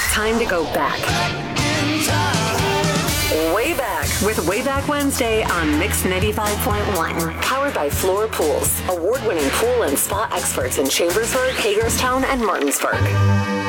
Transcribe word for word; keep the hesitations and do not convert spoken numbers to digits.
time to go back. Way Back with Way Back Wednesday on Mix ninety-five point one. Powered by Floor Pools, award-winning pool and spa experts in Chambersburg, Hagerstown, and Martinsburg.